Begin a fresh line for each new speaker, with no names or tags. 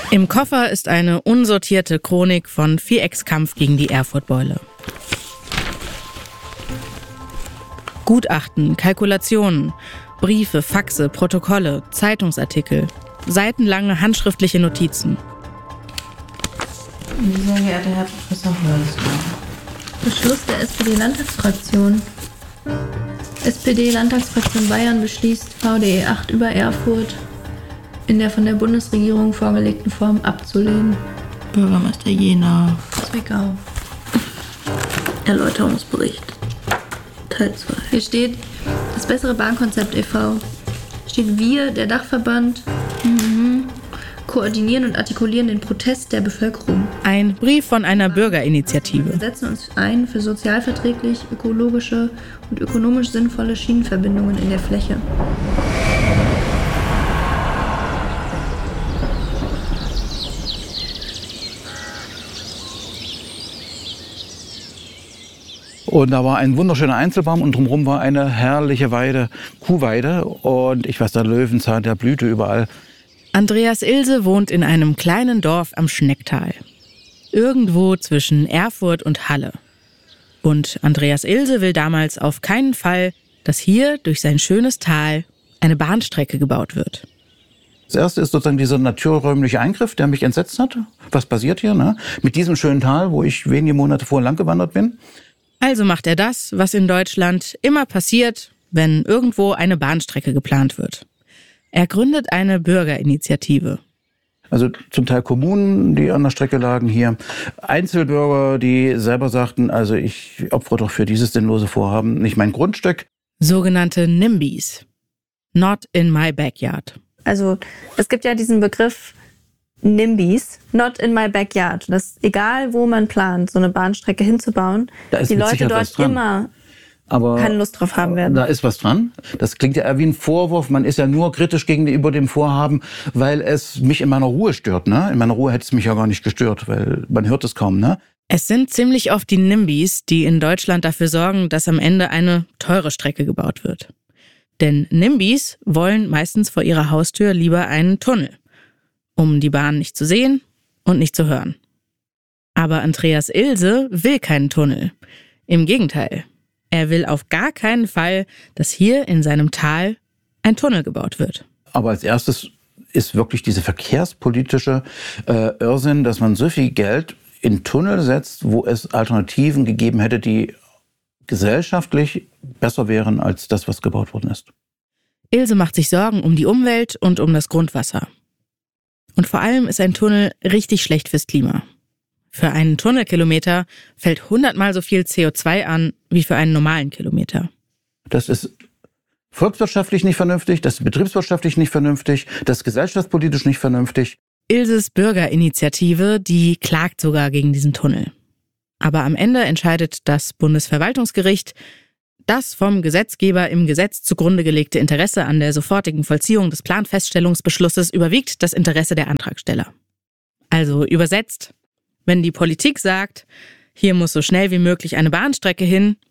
Im Koffer ist eine unsortierte Chronik von Viereckskampf gegen die Erfurtbeule. Gutachten, Kalkulationen, Briefe, Faxe, Protokolle, Zeitungsartikel, seitenlange handschriftliche Notizen.
Sehr geehrter Herr Professor Hörster.
Beschluss der SPD-Landtagsfraktion. SPD-Landtagsfraktion Bayern beschließt, VDE 8 über Erfurt in der von der Bundesregierung vorgelegten Form abzulehnen.
Bürgermeister Jena.
Zwickau.
Erläuterungsbericht. Teil 2.
Hier steht das bessere Bahnkonzept e.V. Steht wir, der Dachverband, koordinieren und artikulieren den Protest der Bevölkerung.
Ein Brief von einer Bürgerinitiative.
Wir setzen uns ein für sozialverträglich, ökologische und ökonomisch sinnvolle Schienenverbindungen in der Fläche.
Und da war ein wunderschöner Einzelbaum und drumherum war eine herrliche Weide, Kuhweide. Und ich weiß, der Löwenzahn, der blühte überall.
Andreas Ilse wohnt in einem kleinen Dorf am Schnecktal. Irgendwo zwischen Erfurt und Halle. Und Andreas Ilse will damals auf keinen Fall, dass hier durch sein schönes Tal eine Bahnstrecke gebaut wird.
Das erste ist sozusagen dieser naturräumliche Eingriff, der mich entsetzt hat. Was passiert hier, ne? Mit diesem schönen Tal, wo ich wenige Monate vorher lang gewandert bin.
Also macht er das, was in Deutschland immer passiert, wenn irgendwo eine Bahnstrecke geplant wird. Er gründet eine Bürgerinitiative.
Also zum Teil Kommunen, die an der Strecke lagen hier. Einzelbürger, die selber sagten, also ich opfere doch für dieses sinnlose Vorhaben nicht mein Grundstück.
Sogenannte NIMBYs. Not in my backyard.
Also es gibt ja diesen Begriff NIMBYs, not in my backyard. Das ist egal, wo man plant, so eine Bahnstrecke hinzubauen. Die Leute dort immer keine Lust drauf haben werden.
Da ist was dran. Das klingt ja eher wie ein Vorwurf. Man ist ja nur kritisch gegenüber dem Vorhaben, weil es mich in meiner Ruhe stört. Ne? In meiner Ruhe hätte es mich ja gar nicht gestört, weil man hört es kaum. Ne?
Es sind ziemlich oft die NIMBYs, die in Deutschland dafür sorgen, dass am Ende eine teure Strecke gebaut wird. Denn NIMBYs wollen meistens vor ihrer Haustür lieber einen Tunnel, um die Bahn nicht zu sehen und nicht zu hören. Aber Andreas Ilse will keinen Tunnel. Im Gegenteil. Er will auf gar keinen Fall, dass hier in seinem Tal ein Tunnel gebaut wird.
Aber als erstes ist wirklich diese verkehrspolitische Irrsinn, dass man so viel Geld in Tunnel setzt, wo es Alternativen gegeben hätte, die gesellschaftlich besser wären als das, was gebaut worden ist.
Ilse macht sich Sorgen um die Umwelt und um das Grundwasser. Und vor allem ist ein Tunnel richtig schlecht fürs Klima. Für einen Tunnelkilometer fällt 100-mal so viel CO2 an wie für einen normalen Kilometer.
Das ist volkswirtschaftlich nicht vernünftig, das ist betriebswirtschaftlich nicht vernünftig, das ist gesellschaftspolitisch nicht vernünftig.
Ilses Bürgerinitiative, die klagt sogar gegen diesen Tunnel. Aber am Ende entscheidet das Bundesverwaltungsgericht, das vom Gesetzgeber im Gesetz zugrunde gelegte Interesse an der sofortigen Vollziehung des Planfeststellungsbeschlusses überwiegt das Interesse der Antragsteller. Also übersetzt, wenn die Politik sagt, hier muss so schnell wie möglich eine Bahnstrecke hin,